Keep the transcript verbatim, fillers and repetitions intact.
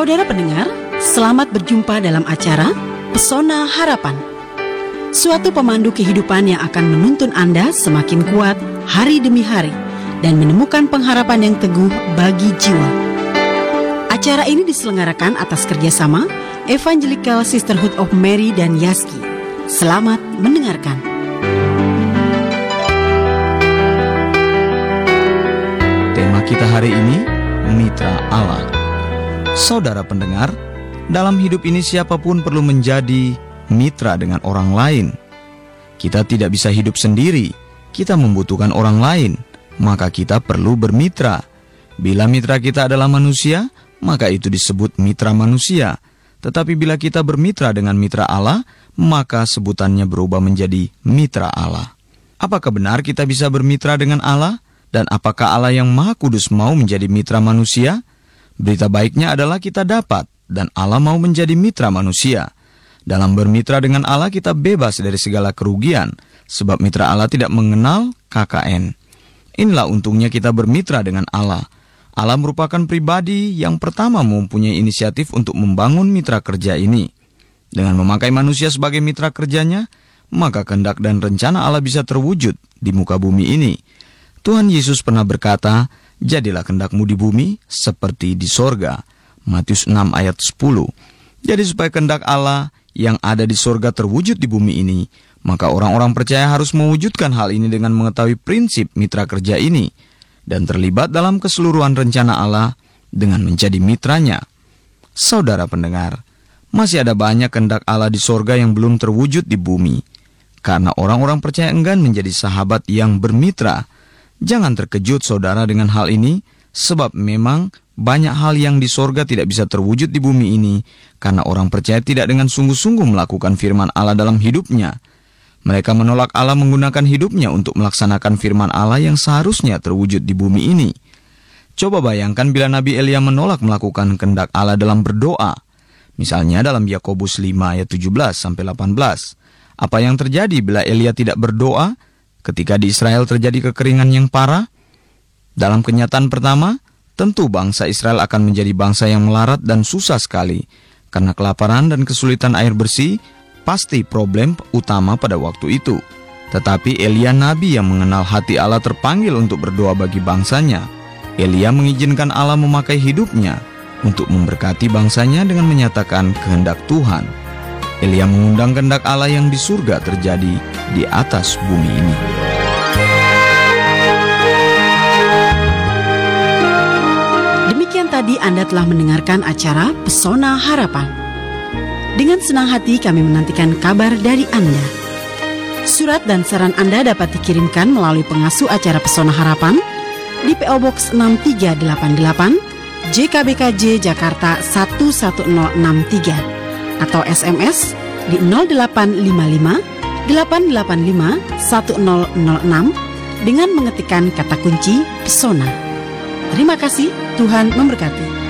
Saudara pendengar, selamat berjumpa dalam acara Pesona Harapan. Suatu pemandu kehidupan yang akan menuntun Anda semakin kuat hari demi hari dan menemukan pengharapan yang teguh bagi jiwa. Acara ini diselenggarakan atas kerjasama Evangelical Sisterhood of Mary dan Yaski. Selamat mendengarkan. Tema kita hari ini, Mitra Allah. Saudara pendengar, dalam hidup ini siapapun perlu menjadi mitra dengan orang lain. Kita tidak bisa hidup sendiri, kita membutuhkan orang lain, maka kita perlu bermitra. Bila mitra kita adalah manusia, maka itu disebut mitra manusia. Tetapi bila kita bermitra dengan mitra Allah, maka sebutannya berubah menjadi mitra Allah. Apakah benar kita bisa bermitra dengan Allah? Dan apakah Allah yang Maha Kudus mau menjadi mitra manusia? Berita baiknya adalah kita dapat, dan Allah mau menjadi mitra manusia. Dalam bermitra dengan Allah kita bebas dari segala kerugian, sebab mitra Allah tidak mengenal K K N. Inilah untungnya kita bermitra dengan Allah. Allah merupakan pribadi yang pertama mempunyai inisiatif untuk membangun mitra kerja ini. Dengan memakai manusia sebagai mitra kerjanya, maka kehendak dan rencana Allah bisa terwujud di muka bumi ini. Tuhan Yesus pernah berkata, "Jadilah kehendakmu di bumi seperti di sorga." Matius enam ayat sepuluh. Jadi supaya kehendak Allah yang ada di sorga terwujud di bumi ini, maka orang-orang percaya harus mewujudkan hal ini dengan mengetahui prinsip mitra kerja ini dan terlibat dalam keseluruhan rencana Allah dengan menjadi mitranya. Saudara pendengar, masih ada banyak kehendak Allah di sorga yang belum terwujud di bumi, karena orang-orang percaya enggan menjadi sahabat yang bermitra. Jangan terkejut saudara dengan hal ini, sebab memang banyak hal yang di sorga tidak bisa terwujud di bumi ini, karena orang percaya tidak dengan sungguh-sungguh melakukan firman Allah dalam hidupnya. Mereka menolak Allah menggunakan hidupnya untuk melaksanakan firman Allah yang seharusnya terwujud di bumi ini. Coba bayangkan bila Nabi Elia menolak melakukan kehendak Allah dalam berdoa. Misalnya dalam Yakobus lima ayat tujuh belas sampai delapan belas. Apa yang terjadi bila Elia tidak berdoa ketika di Israel terjadi kekeringan yang parah? Dalam kenyataan pertama, tentu bangsa Israel akan menjadi bangsa yang melarat dan susah sekali. Karena kelaparan dan kesulitan air bersih pasti problem utama pada waktu itu. Tetapi Elia nabi yang mengenal hati Allah terpanggil untuk berdoa bagi bangsanya. Elia mengizinkan Allah memakai hidupnya untuk memberkati bangsanya dengan menyatakan kehendak Tuhan. Elia mengundang kehendak Allah yang di surga terjadi di atas bumi ini. Demikian tadi Anda telah mendengarkan acara Pesona Harapan. Dengan senang hati kami menantikan kabar dari Anda. Surat dan saran Anda dapat dikirimkan melalui pengasuh acara Pesona Harapan di P O Box enam tiga delapan delapan J K B K J Jakarta satu satu nol enam tiga atau S M S di nol delapan lima lima delapan delapan lima satu nol nol enam dengan mengetikkan kata kunci Pesona. Terima kasih, Tuhan memberkati.